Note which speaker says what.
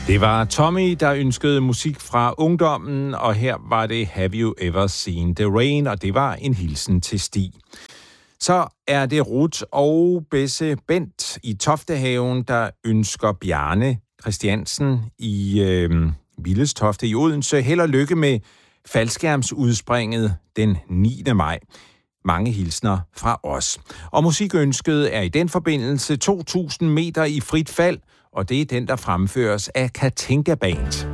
Speaker 1: Det var Tommy, der ønskede musik fra ungdommen, og her var det Have You Ever Seen the Rain, og det var en hilsen til Stig. Så er det Ruth og Besse Bent i Toftehaven, der ønsker Bjarne Christiansen i Villestofte i Odense held og lykke med faldskærmsudspringet den 9. maj. Mange hilsner fra os. Og musikønsket er i den forbindelse 2000 meter i frit fald, og det er den, der fremføres af Katinka Band.